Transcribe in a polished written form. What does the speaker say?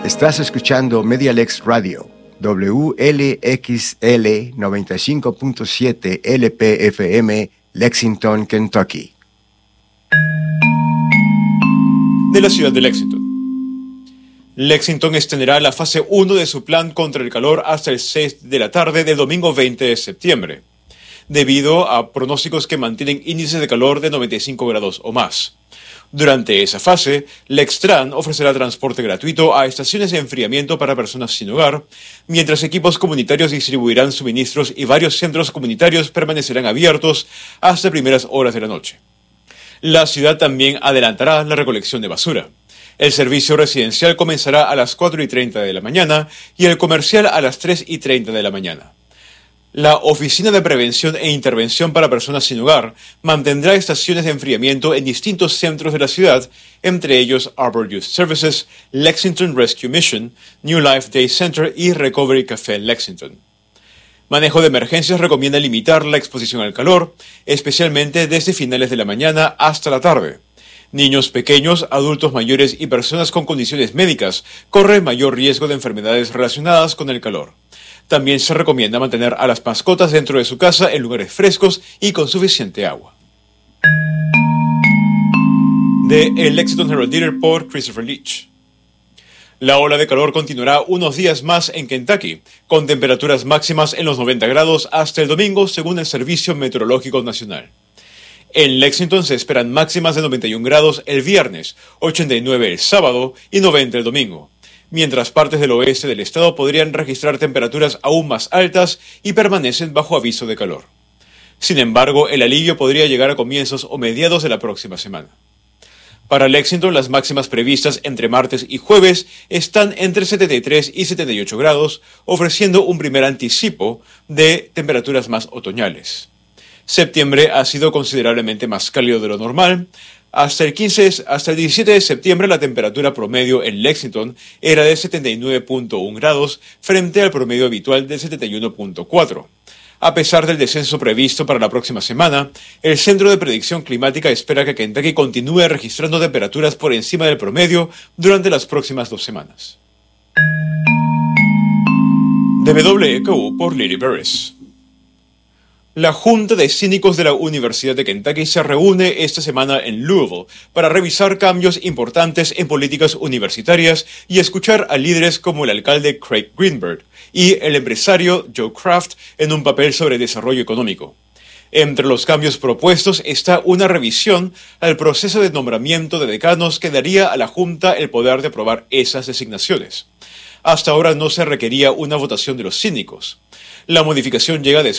Estás escuchando MediaLex Radio, WLXL 95.7 LPFM, Lexington, Kentucky. De la ciudad de Lexington. Lexington extenderá la fase 1 de su plan contra el calor hasta el 6 de la tarde del domingo 20 de septiembre, debido a pronósticos que mantienen índices de calor de 95 grados o más. Durante esa fase, Lextran ofrecerá transporte gratuito a estaciones de enfriamiento para personas sin hogar, mientras equipos comunitarios distribuirán suministros y varios centros comunitarios permanecerán abiertos hasta primeras horas de la noche. La ciudad también adelantará la recolección de basura. El servicio residencial comenzará a las 4:30 de la mañana y el comercial a las 3:30 de la mañana. La Oficina de Prevención e Intervención para Personas Sin Hogar mantendrá estaciones de enfriamiento en distintos centros de la ciudad, entre ellos Arbor Youth Services, Lexington Rescue Mission, New Life Day Center y Recovery Café Lexington. Manejo de Emergencias recomienda limitar la exposición al calor, especialmente desde finales de la mañana hasta la tarde. Niños pequeños, adultos mayores y personas con condiciones médicas corren mayor riesgo de enfermedades relacionadas con el calor. También se recomienda mantener a las mascotas dentro de su casa en lugares frescos y con suficiente agua. De el Lexington Herald Leader por Christopher Leach. La ola de calor continuará unos días más en Kentucky, con temperaturas máximas en los 90 grados hasta el domingo, según el Servicio Meteorológico Nacional. En Lexington se esperan máximas de 91 grados el viernes, 89 el sábado y 90 el domingo, mientras partes del oeste del estado podrían registrar temperaturas aún más altas y permanecen bajo aviso de calor. Sin embargo, el alivio podría llegar a comienzos o mediados de la próxima semana. Para Lexington, las máximas previstas entre martes y jueves están entre 73 y 78 grados, ofreciendo un primer anticipo de temperaturas más otoñales. Septiembre ha sido considerablemente más cálido de lo normal. Hasta el 17 de septiembre la temperatura promedio en Lexington era de 79.1 grados frente al promedio habitual de 71.4. A pesar del descenso previsto para la próxima semana, el Centro de Predicción Climática espera que Kentucky continúe registrando temperaturas por encima del promedio durante las próximas 2 semanas. De WKU por Lily Burris. La Junta de Síndicos de la Universidad de Kentucky se reúne esta semana en Louisville para revisar cambios importantes en políticas universitarias y escuchar a líderes como el alcalde Craig Greenberg y el empresario Joe Kraft en un papel sobre desarrollo económico. Entre los cambios propuestos está una revisión al proceso de nombramiento de decanos que daría a la Junta el poder de aprobar esas designaciones. Hasta ahora no se requería una votación de los síndicos. La modificación llega después